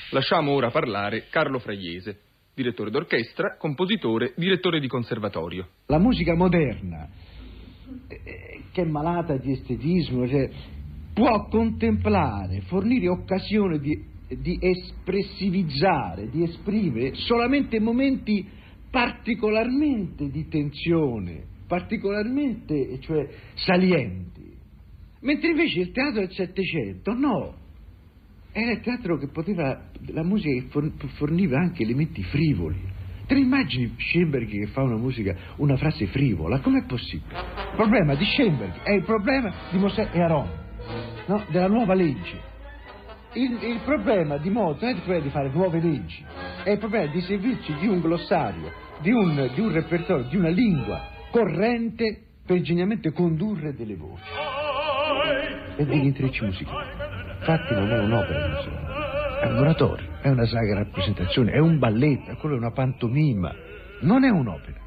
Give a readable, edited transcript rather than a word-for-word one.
Lasciamo ora parlare Carlo Fraiese, direttore d'orchestra, compositore, direttore di conservatorio. La musica moderna, che è malata di estetismo, cioè, può contemplare, fornire occasione di espressivizzare, di esprimere solamente momenti particolarmente di tensione, particolarmente, cioè, salienti. Mentre invece il teatro del Settecento, no. Era il teatro che la musica che forniva anche elementi frivoli. Te ne immagini Schoenberg che fa una frase frivola? Com'è possibile? Il problema di Schoenberg è il problema di Mosè e Aaron, no? Della nuova legge. Il problema di Mozart è quello di fare nuove leggi. È il problema di servirci di un glossario, di un repertorio, di una lingua corrente per ingegnamente condurre delle voci e degli intrecci musicali. Infatti non è un'opera musicale, è un oratorio, è una sacra rappresentazione, è un balletto, quello è una pantomima, non è un'opera.